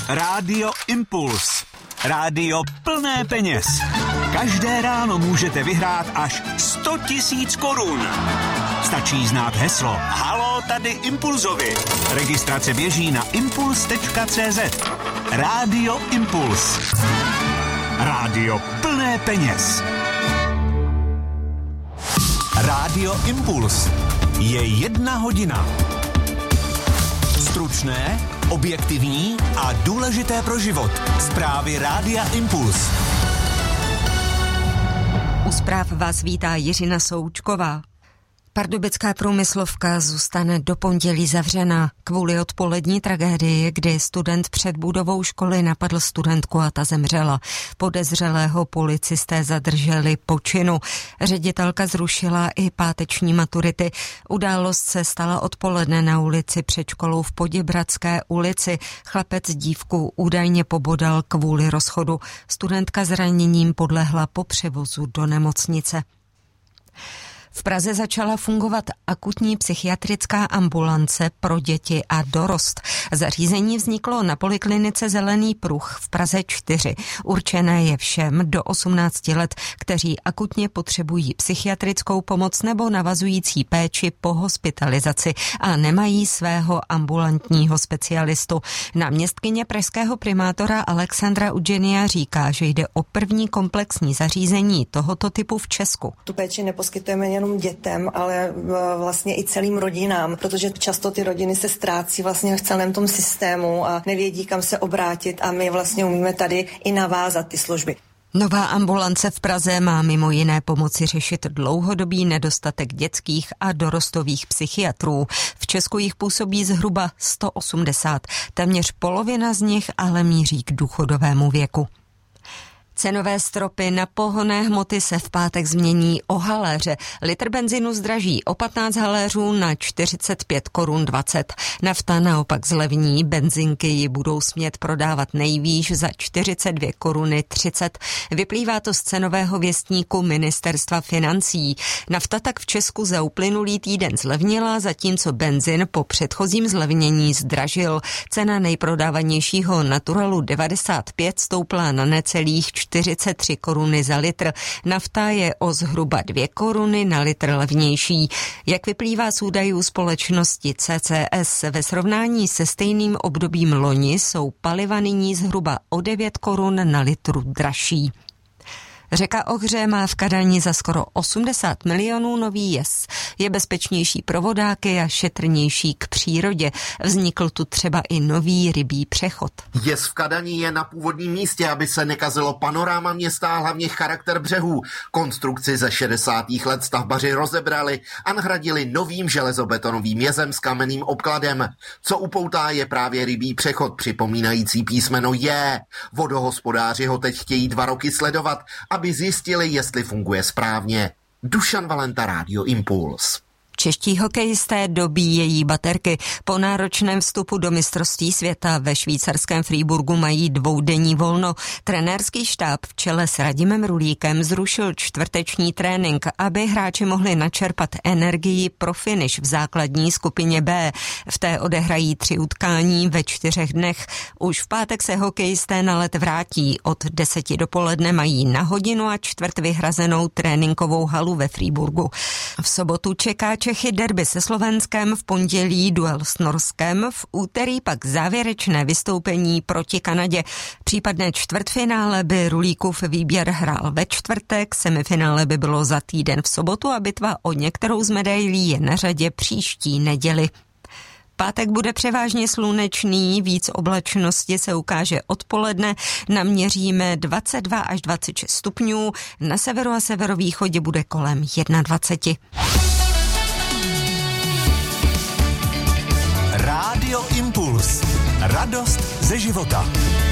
Rádio Impuls. Rádio plné peněz. Každé ráno můžete vyhrát až 100 000 korun. Stačí znát heslo Haló, tady Impulzovi. Registrace běží na impuls.cz. Rádio Impuls. Rádio plné peněz. Rádio Impuls. Je 1 hodina. Stručné, objektivní a důležité pro život. Zprávy Rádia Impuls. U zpráv vás vítá Jiřina Součková. Pardubická průmyslovka zůstane do pondělí zavřena kvůli odpolední tragédii, kdy student před budovou školy napadl studentku a ta zemřela. Podezřelého policisté zadrželi po činu. Ředitelka zrušila i páteční maturity. Událost se stala odpoledne na ulici před školou v Poděbradské ulici. Chlapec dívku údajně pobodal kvůli rozchodu. Studentka zraněním podlehla po převozu do nemocnice. V Praze začala fungovat akutní psychiatrická ambulance pro děti a dorost. Zařízení vzniklo na poliklinice Zelený pruh v Praze 4. Určené je všem do 18 let, kteří akutně potřebují psychiatrickou pomoc nebo navazující péči po hospitalizaci a nemají svého ambulantního specialistu. Náměstkyně pražského primátora Alexandra Udženia říká, že jde o první komplexní zařízení tohoto typu v Česku. Tu péči neposkytujeme jenom dětem, ale vlastně i celým rodinám, protože často ty rodiny se ztrácí vlastně v celém tom systému a nevědí, kam se obrátit a my vlastně umíme tady i navázat ty služby. Nová ambulance v Praze má mimo jiné pomoci řešit dlouhodobý nedostatek dětských a dorostových psychiatrů. V Česku jich působí zhruba 180. Téměř polovina z nich ale míří k důchodovému věku. Cenové stropy na pohonné hmoty se v pátek změní o haléře. Litr benzinu zdraží o 15 haléřů na 45 korun 20. Nafta naopak zlevní, benzinky ji budou smět prodávat nejvýš za 42 koruny 30. Vyplývá to z cenového věstníku Ministerstva financí. Nafta tak v Česku za uplynulý týden zlevnila, zatímco benzin po předchozím zlevnění zdražil. Cena nejprodávanějšího Naturalu 95 stoupla na necelých 43 koruny za litr. Nafta je o zhruba 2 koruny na litr levnější. Jak vyplývá z údajů společnosti CCS, ve srovnání se stejným obdobím loni jsou paliva nyní zhruba o 9 korun na litru dražší. Řeka Ohře má v Kadani za skoro 80 milionů nový jez. Je bezpečnější pro vodáky a šetrnější k přírodě. Vznikl tu třeba i nový rybí přechod. Jez v Kadani je na původním místě, aby se nekazilo panoráma města a hlavně charakter břehů. Konstrukci ze 60. let stavbaři rozebrali a nahradili novým železobetonovým jezem s kamenným obkladem. Co upoutá, je právě rybí přechod, připomínající písmeno J. Vodohospodáři ho teď chtějí 2 roky sledovat, aby zjistili, jestli funguje správně. Dušan Valenta, Rádio Impuls. Čeští hokejisté dobíjejí baterky. Po náročném vstupu do mistrovství světa ve švýcarském Freiburgu mají 2denní volno. Trenérský štáb v čele s Radimem Rulíkem zrušil čtvrteční trénink, aby hráči mohli načerpat energii pro finish v základní skupině B. V té odehrají 3 utkání ve 4 dnech. Už v pátek se hokejisté na let vrátí. Od 10 dopoledne mají na 1:15 vyhrazenou tréninkovou halu ve Freiburgu. V sobotu čeká Čechy derby se Slovenskem, v pondělí duel s Norskem, v úterý pak závěrečné vystoupení proti Kanadě. Případné čtvrtfinále by Rulíkův výběr hrál ve čtvrtek, semifinále by bylo za týden v sobotu a bitva o některou z medailí je na řadě příští neděli. Pátek bude převážně slunečný, víc oblačnosti se ukáže odpoledne, naměříme 22 až 26 stupňů, na severu a severovýchodě bude kolem 21. Rádio Impuls. Radost ze života.